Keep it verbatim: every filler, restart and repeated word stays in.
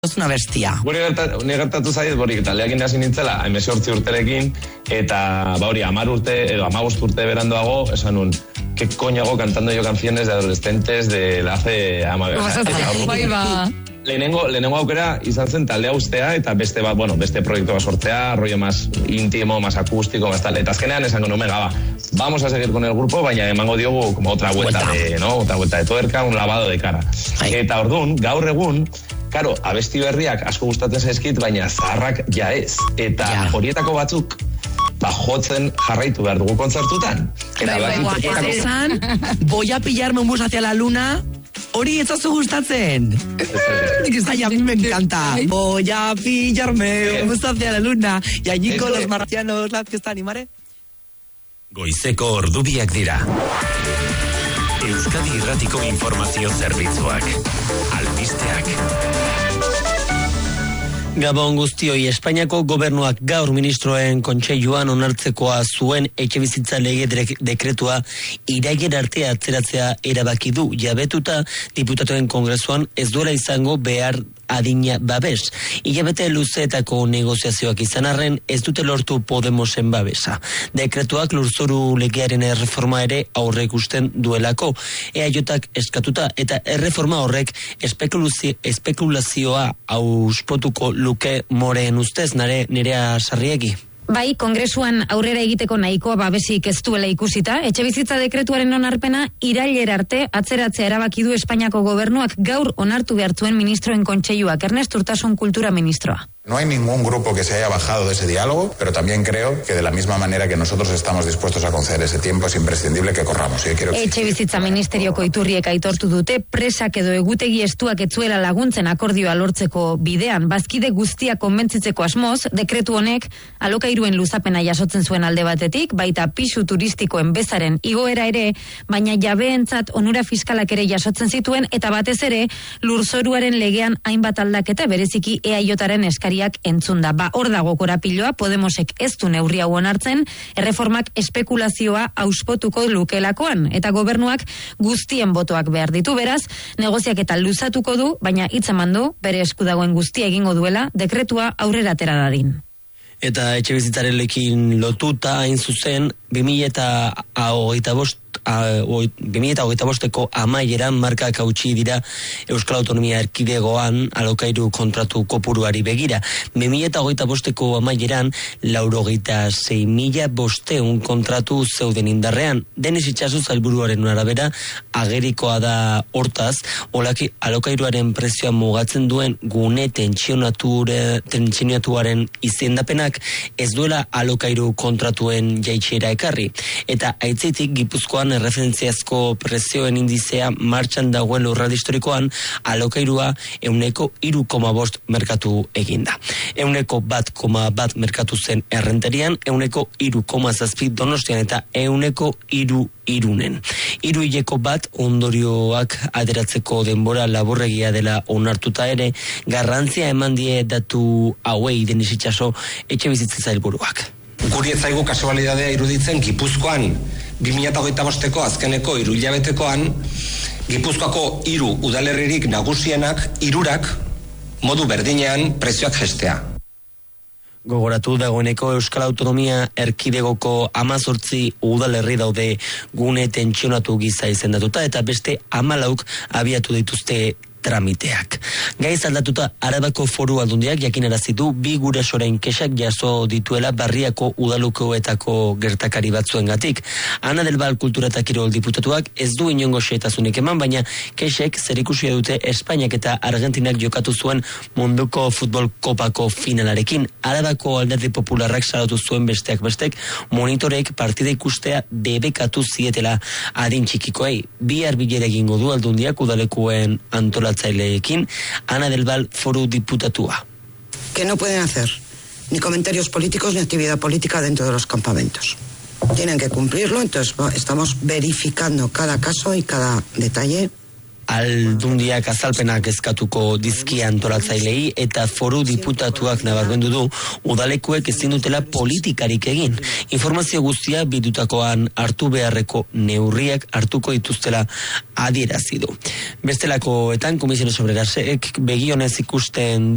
Ez una bestia. Gure gertatu zait, borik taldeakin hasi nintzela, hemezortzi urterekin, eta ba hori, hamar urte, edo hamabost urte beranduago, esan un, ¿qué coño hago cantando yo canciones de adolescentes de la hace ama? Bai ba. Lehenengo, lehenengo aukera izan zen taldea ustea, eta beste bat, bueno, beste proiektu bat sortzea, rollo más íntimo, más acústico, más tal. Eta azkenean esango nume, gaba, vamos a seguir con el grupo, baina emango diogu como otra vuelta, vuelta. de, ¿no? Otra vuelta de tuerca, un lavado de cara. Ay. Eta ordun, gaur egun, Karo, abesti berriak asko gustatzen zaizkit, baina zaharrak ja ez. Eta ja. Horietako batzuk, ba, jotzen jarraitu behar dugu kontzertutan. Eta batzuk esan, voy a pillarme un bus hacia la luna, hori etzazu gustatzen. Ay, a mí me encanta. Voy a pillarme un bus hacia la luna, y allí con los marcianos la fiesta animaré. Goizeko ordubiak dira. Euskadi Irratiko informazio zerbitzuak. Albisteak. Gabon guztioi, Espainiako gobernuak gaur ministroen kontseiluan onartzekoa zuen etxebizitza lege dekretua irailer arte atzeratzea erabaki du. Jabetuta diputatuen kongresuan ez duela izango behar adina babes. Ilabete luzeetako negoziazioak izan arren ez dute lortu Podemosen babesa. Dekretuak lurzoru legearen erreforma ere aurre ikusten duelako. Eaiotak eskatuta eta erreforma horrek espekulazioa auspotuko luke moreen ustez, nare Nerea Sarriegi. Bai, kongresuan aurrera egiteko nahikoa babesik ez duela ikusita, etxebizitza dekretuaren onarpena irailera arte atzeratzea erabaki du Espainiako gobernuak gaur onartu behartzuen ministroen kontseiluak. Ernest Urtasun kultura ministroa. No hay ningún grupo que se haya bajado de ese diálogo, pero también creo que de la misma manera que nosotros estamos dispuestos a conceder ese tiempo, es imprescindible que corramos. Yo quiero... Etxebizitza ministerioko iturriek aitortu dute, presak edo egutegi estuak etzuela laguntzen akordioa lortzeko bidean, bazkide guztia konbentzitzeko asmoz, dekretu honek alokairuen luzapena jasotzen zuen alde batetik, baita pisu turistikoen bezaren igoera ere, baina jabeentzat onura fiskalak ere jasotzen zituen, eta batez ere, lurzoruaren legean hainbat aldaketa bereziki eaiotaren eskari entzunda. Ba, hor dago korapiloa, Podemosek ez du neurri hau onartzen, erreformak espekulazioa auspotuko lukelakoan, eta gobernuak guztien botoak behar ditu, beraz, negoziak eta luzatuko du, baina hitz eman du, bere esku dagoen guztia egingo duela, dekretua aurrera atera dadin. Eta etxebizitzarekin lotuta hain zuzen, bi mila hogeita bost bi mila hogeita bosteko amaieran markak hautsi dira Euskal Autonomia Erkidegoan alokairu kontratu kopuruari begira. bi mila hogeita bosteko amaieran laurogeita sei mila bosteun kontratu zeuden indarrean. Deniz Itxaso sailburuaren arabera agerikoa da hortaz, olaki alokairuaren prezioa mugatzen duen gune tentsionatuaren izendapenak ez duela alokairu kontratuen jaitsiera ekarri. Eta aitzitik Gipuzkoan erreferentziazko prezioen indizea martxan dagoen lurralde historikoan alokairua euneko hiru koma bost merkatu eginda. Euneko bat koma bat merkatu zen errenterian, euneko hiru koma zazpi Donostian eta euneko hiru Irunen. Hiru hileko bat ondorioak ateratzeko denbora laburregia dela onartuta ere, garrantzia eman die datu hauei Deniz Itxaso etxebizitza sailburuak. Guri ez zaigu kasualidadea iruditzen Gipuzkoan bi mila hogeita bosteko azkeneko hiru hilabetekoan Gipuzkoako hiru udalerririk nagusienak hirurak modu berdinean prezioak jestea. Gogoratu dagoeneko Euskal Autonomia Erkidegoko hamazortzi udalerri daude gune tentsionatu giza izendatuta eta beste hamalauk abiatu dituzte tramiteak. Gaiz aldatuta Arabako Foru Aldundiak jakinarazi du bi gurasoren kexak jaso dituela Barriako udalukoetako gertakari batzuengatik. Ana del Val Kultura eta Kirol diputatuak ez du inongo xehetasunik eman, baina kexek zerikusia dute Espainiak eta Argentinak jokatu zuen munduko futbol kopako finalarekin. Arabako Alderdi Popularrak salatu zuen besteak bestek monitorek partida ikustea debekatu zietela adin txikikoei. Bihar bilera egingo du Aldundiak udalekuen antola Ana del Val Foru diputatua. Que no pueden hacer ni comentarios políticos ni actividad política dentro de los campamentos. Tienen que cumplirlo, entonces estamos verificando cada caso y cada detalle. Aldundiak azalpenak eskatuko dizki antolatzailei eta foru diputatuak nabarmendu du udalekuek ezin dutela politikarik egin. Informazio guztia bidutakoan hartu beharreko neurriak hartuko dituztela adierazi du. Bestelakoetan Komisiones Obrerasek begionez ikusten